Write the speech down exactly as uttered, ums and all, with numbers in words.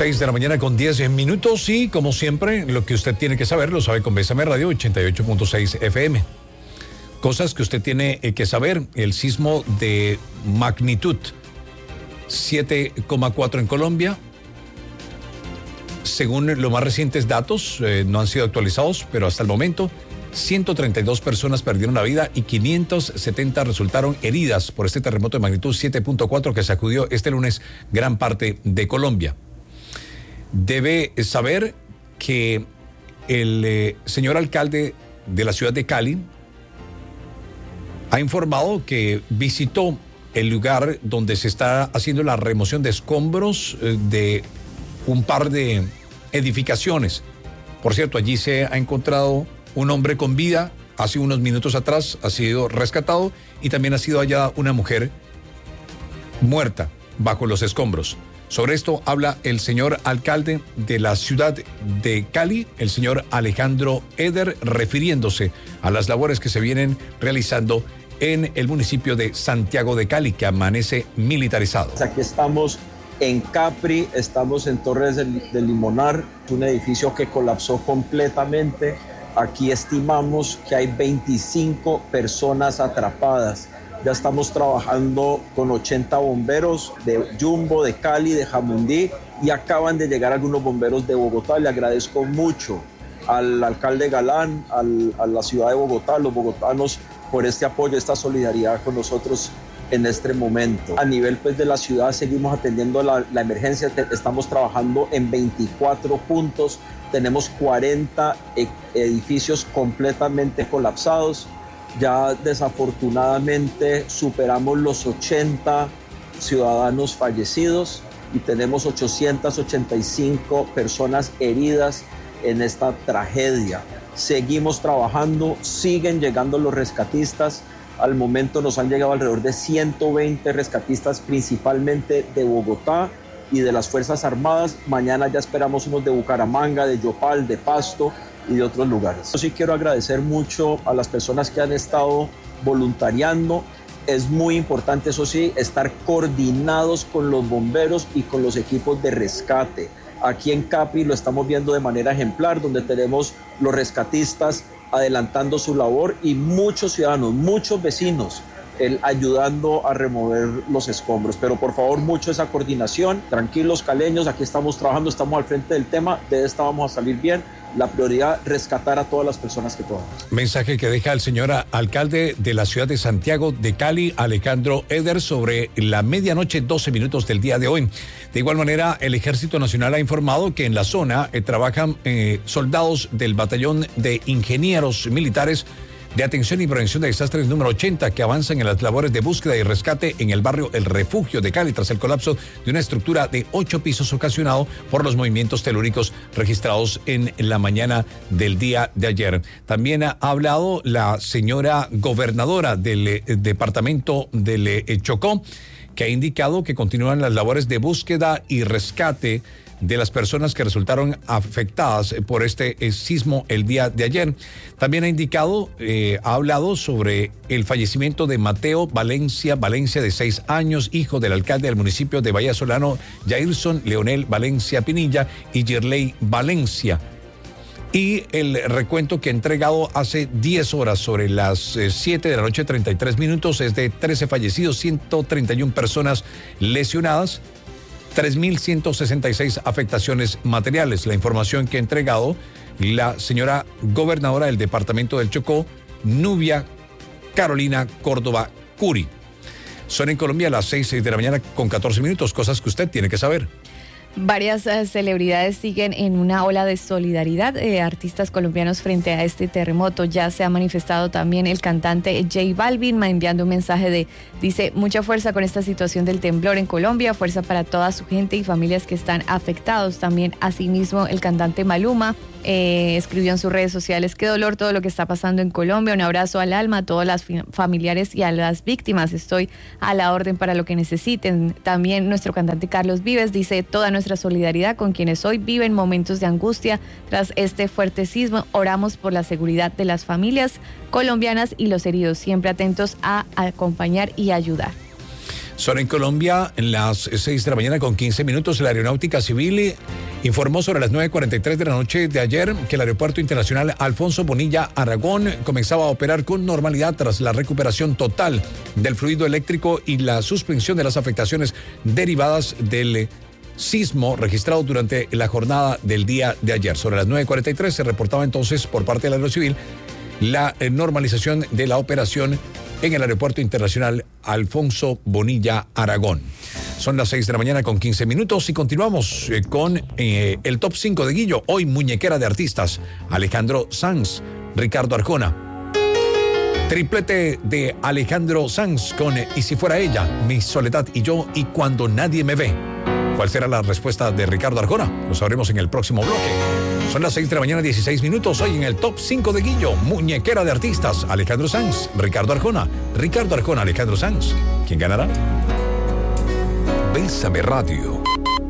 seis de la mañana con diez minutos y, como siempre, lo que usted tiene que saber lo sabe con Bésame Radio ochenta y ocho punto seis F M. Cosas que usted tiene que saber: el sismo de magnitud siete coma cuatro en Colombia. Según los más recientes datos, eh, no han sido actualizados, pero hasta el momento ciento treinta y dos personas perdieron la vida y quinientas setenta resultaron heridas por este terremoto de magnitud siete punto cuatro que sacudió este lunes gran parte de Colombia. Debe saber que el eh, señor alcalde de la ciudad de Cali ha informado que visitó el lugar donde se está haciendo la remoción de escombros eh, de un par de edificaciones. Por cierto, allí se ha encontrado un hombre con vida. Hace unos minutos atrás ha sido rescatado y también ha sido hallada una mujer muerta bajo los escombros. Sobre esto habla el señor alcalde de la ciudad de Cali, el señor Alejandro Eder, refiriéndose a las labores que se vienen realizando en el municipio de Santiago de Cali, que amanece militarizado. Aquí estamos en Capri, estamos en Torres del, del Limonar, un edificio que colapsó completamente. Aquí estimamos que hay veinticinco personas atrapadas. Ya estamos trabajando con ochenta bomberos de Jumbo, de Cali, de Jamundí, y acaban de llegar algunos bomberos de Bogotá. Le agradezco mucho al alcalde Galán, al, a la ciudad de Bogotá, a los bogotanos, por este apoyo, esta solidaridad con nosotros en este momento. A nivel pues, de la ciudad seguimos atendiendo la, la emergencia, estamos trabajando en veinticuatro puntos, tenemos cuarenta edificios completamente colapsados. Ya desafortunadamente superamos los ochenta ciudadanos fallecidos y tenemos ochocientas ochenta y cinco personas heridas en esta tragedia. Seguimos trabajando, siguen llegando los rescatistas. Al momento nos han llegado alrededor de ciento veinte rescatistas, principalmente de Bogotá y de las Fuerzas Armadas. Mañana ya esperamos unos de Bucaramanga, de Yopal, de Pasto y de otros lugares. Yo sí quiero agradecer mucho a las personas que han estado voluntariando. Es muy importante, eso sí, estar coordinados con los bomberos y con los equipos de rescate. Aquí en Capri lo estamos viendo de manera ejemplar, donde tenemos los rescatistas adelantando su labor y muchos ciudadanos, muchos vecinos el, ayudando a remover los escombros. Pero por favor, mucho esa coordinación. Tranquilos, caleños, aquí estamos trabajando, estamos al frente del tema, de esta vamos a salir bien. La prioridad, rescatar a todas las personas que podamos. Mensaje que deja el señor alcalde de la ciudad de Santiago de Cali, Alejandro Eder, sobre la medianoche, doce minutos del día de hoy. De igual manera, el Ejército Nacional ha informado que en la zona eh, trabajan eh, soldados del Batallón de Ingenieros Militares de Atención y Prevención de Desastres número ochenta, que avanzan en las labores de búsqueda y rescate en el barrio El Refugio de Cali tras el colapso de una estructura de ocho pisos ocasionado por los movimientos telúricos registrados en la mañana del día de ayer. También ha hablado la señora gobernadora del eh, departamento del eh, Chocó, que ha indicado que continúan las labores de búsqueda y rescate de las personas que resultaron afectadas por este eh, sismo el día de ayer. También ha indicado, eh, ha hablado sobre el fallecimiento de Mateo Valencia Valencia, de seis años, hijo del alcalde del municipio de Bahía Solano, Jairson Leonel Valencia Pinilla y Girley Valencia. Y el recuento que ha entregado hace diez horas, sobre las eh, siete de la noche, treinta y tres minutos, es de trece fallecidos, ciento treinta y una personas lesionadas, tres mil ciento sesenta y seis afectaciones materiales. La información que ha entregado la señora gobernadora del departamento del Chocó, Nubia Carolina Córdoba Curi. Son en Colombia las seis de la mañana con catorce minutos, cosas que usted tiene que saber. Varias uh, celebridades siguen en una ola de solidaridad, eh, artistas colombianos frente a este terremoto. Ya se ha manifestado también el cantante J Balvin, enviando un mensaje de, dice, mucha fuerza con esta situación del temblor en Colombia, fuerza para toda su gente y familias que están afectados. También, asimismo, el cantante Maluma eh, escribió en sus redes sociales, qué dolor todo lo que está pasando en Colombia, un abrazo al alma, a todos los familiares y a las víctimas, estoy a la orden para lo que necesiten. También nuestro cantante Carlos Vives dice, toda nuestra solidaridad con quienes hoy viven momentos de angustia tras este fuerte sismo, oramos por la seguridad de las familias colombianas y los heridos, siempre atentos a acompañar y ayudar. Son en Colombia en las seis de la mañana con quince minutos. La Aeronáutica Civil informó sobre las nueve cuarenta y tres de la noche de ayer que el Aeropuerto Internacional Alfonso Bonilla Aragón comenzaba a operar con normalidad tras la recuperación total del fluido eléctrico y la suspensión de las afectaciones derivadas del sismo registrado durante la jornada del día de ayer. Sobre las nueve cuarenta y tres se reportaba entonces por parte de la Aerocivil la normalización de la operación en el Aeropuerto Internacional Alfonso Bonilla Aragón. Son las seis de la mañana con quince minutos y continuamos eh, con eh, el top cinco de Guillo. Hoy muñequera de artistas, Alejandro Sanz, Ricardo Arjona. Triplete de Alejandro Sanz con Y si fuera ella, Mi soledad y yo y Cuando nadie me ve. ¿Cuál será la respuesta de Ricardo Arjona? Lo sabremos en el próximo bloque. Son las seis de la mañana, dieciséis minutos. Hoy en el top cinco de Guillo, muñequera de artistas, Alejandro Sanz, Ricardo Arjona. Ricardo Arjona, Alejandro Sanz. ¿Quién ganará? Bésame Radio.